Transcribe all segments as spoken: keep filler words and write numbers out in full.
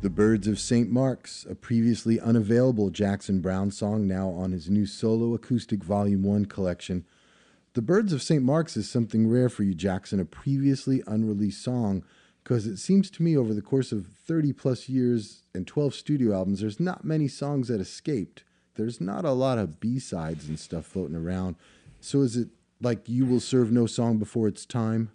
The Birds of Saint Mark's, a previously unavailable Jackson Browne song now on his new solo acoustic Volume one collection. The Birds of Saint Mark's is something rare for you, Jackson, a previously unreleased song, because it seems to me over the course of thirty plus years and twelve studio albums, there's not many songs that escaped. There's not a lot of B-sides and stuff floating around. So is it like You Will Serve No Song Before Its Time?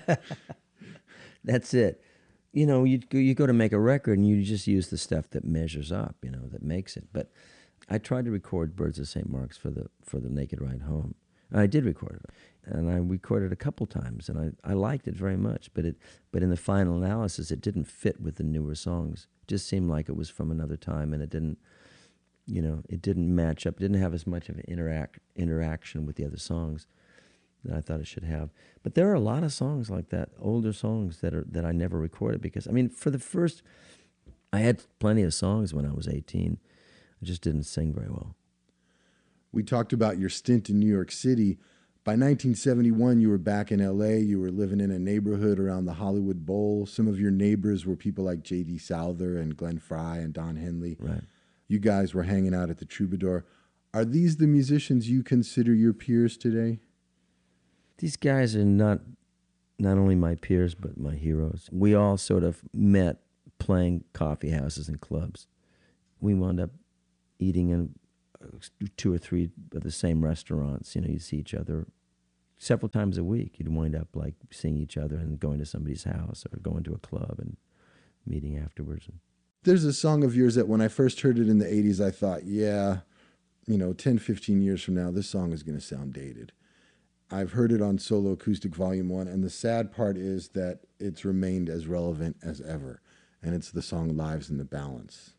That's it. You know, you you go to make a record and you just use the stuff that measures up, you know, that makes it. But I tried to record Birds of Saint Mark's for the for the Naked Ride Home. And I did record it. And I recorded it a couple times, and I, I liked it very much. But it but in the final analysis, it didn't fit with the newer songs. It just seemed like it was from another time, and it didn't, you know, it didn't match up. It didn't have as much of an interact interaction with the other songs that I thought it should have. But there are a lot of songs like that, older songs that are that I never recorded because, I mean, for the first, I had plenty of songs when I was eighteen. I just didn't sing very well. We talked about your stint in New York City. By nineteen seventy-one, you were back in L A. You were living in a neighborhood around the Hollywood Bowl. Some of your neighbors were people like J D. Souther and Glenn Frey and Don Henley. Right. You guys were hanging out at the Troubadour. Are these the musicians you consider your peers today? These guys are not not only my peers, but my heroes. We all sort of met playing coffee houses and clubs. We wound up eating in two or three of the same restaurants. You know, you'd see each other several times a week. You'd wind up like seeing each other and going to somebody's house or going to a club and meeting afterwards. There's a song of yours that when I first heard it in the eighties, I thought, yeah, you know, ten, fifteen years from now, this song is going to sound dated. I've heard it on Solo Acoustic Volume one, and the sad part is that it's remained as relevant as ever, and it's the song Lives in the Balance.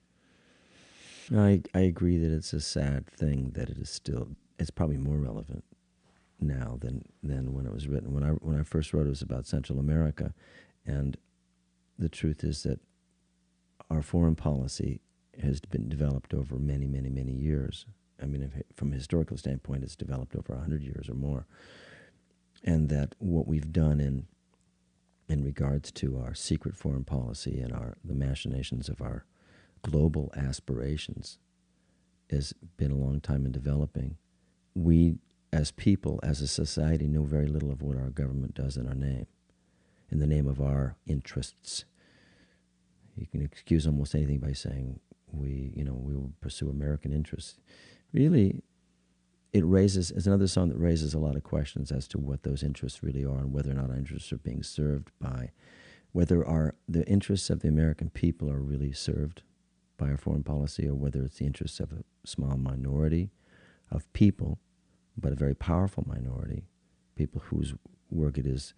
I, I agree that it's a sad thing that it is still, it's probably more relevant now than, than when it was written. When I, when I first wrote it, it was about Central America, and the truth is that our foreign policy has been developed over many, many, many years. I mean, if, from a historical standpoint, it's developed over one hundred years or more. And that what we've done in in regards to our secret foreign policy and our the machinations of our global aspirations has been a long time in developing. We, as people, as a society, know very little of what our government does in our name, in the name of our interests. You can excuse almost anything by saying we, you know, we will pursue American interests. Really, it raises, it's another song that raises a lot of questions as to what those interests really are and whether or not our interests are being served by, whether our, the interests of the American people are really served by our foreign policy, or whether it's the interests of a small minority of people, but a very powerful minority, people whose work it is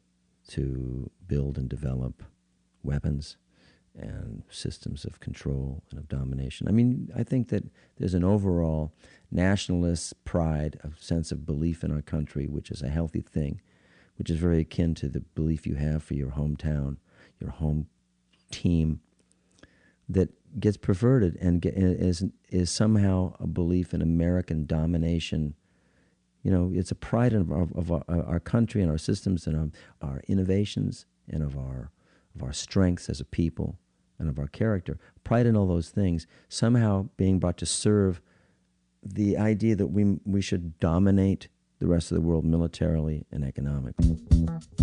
to build and develop weapons and systems of control and of domination. I mean, I think that there's an overall nationalist pride, a sense of belief in our country, which is a healthy thing, which is very akin to the belief you have for your hometown, your home team, that gets perverted and get, is, is somehow a belief in American domination. You know, it's a pride of our, of our, our country and our systems and our, our innovations and of our, of our strengths as a people and of our character, pride in all those things, somehow being brought to serve the idea that we we should dominate the rest of the world militarily and economically.